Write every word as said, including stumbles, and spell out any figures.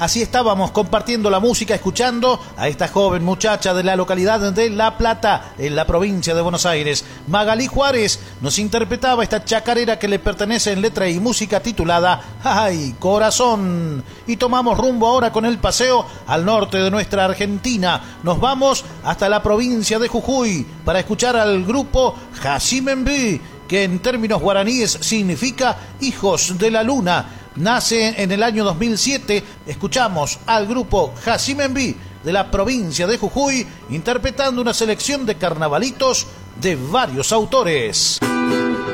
Así estábamos compartiendo la música, escuchando a esta joven muchacha de la localidad de La Plata, en la provincia de Buenos Aires. Magalí Juárez nos interpretaba esta chacarera que le pertenece en letra y música titulada ¡Ay, corazón! Y tomamos rumbo ahora con el paseo al norte de nuestra Argentina. Nos vamos hasta la provincia de Jujuy para escuchar al grupo Jasimenbi, que en términos guaraníes significa hijos de la luna. Nace en el año dos mil siete. Escuchamos al grupo Jasimenbi de la provincia de Jujuy interpretando una selección de carnavalitos de varios autores.